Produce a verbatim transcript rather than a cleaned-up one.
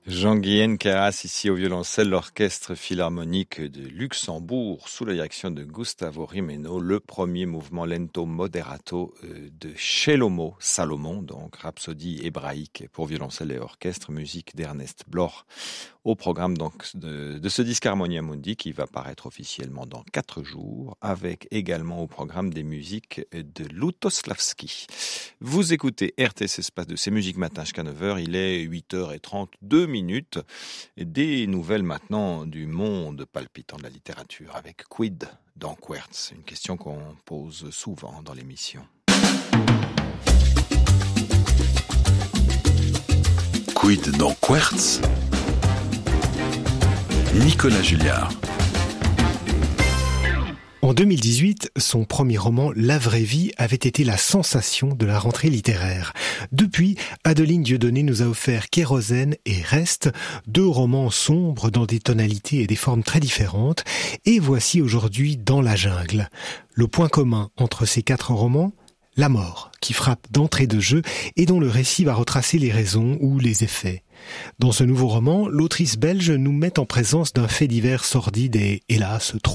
Jean-Guyen Carras, ici au violoncelle, l'Orchestre Philharmonique de Luxembourg, sous la direction de Gustavo Rimeno, le premier mouvement lento moderato de Shelomo Salomon, donc Rhapsodie hébraïque pour violoncelle et orchestre, musique d'Ernest Bloch, au programme donc de, de ce disque Harmonia Mundi qui va paraître officiellement dans quatre jours, avec également au programme des musiques de Lutosławski. Vous écoutez R T S Espace de ces musiques matin jusqu'à neuf heures, il est huit heures trente-deux minutes. Des nouvelles maintenant du monde palpitant de la littérature avec Quid dans Quartz, une question qu'on pose souvent dans l'émission. Quid dans Quartz? Nicolas Julliard. En deux mille dix-huit, son premier roman, La vraie vie, avait été la sensation de la rentrée littéraire. Depuis, Adeline Dieudonné nous a offert Kérosène et Reste, deux romans sombres dans des tonalités et des formes très différentes. Et voici aujourd'hui Dans la jungle. Le point commun entre ces quatre romans, la mort, qui frappe d'entrée de jeu et dont le récit va retracer les raisons ou les effets. Dans ce nouveau roman, l'autrice belge nous met en présence d'un fait divers sordide et, hélas, trop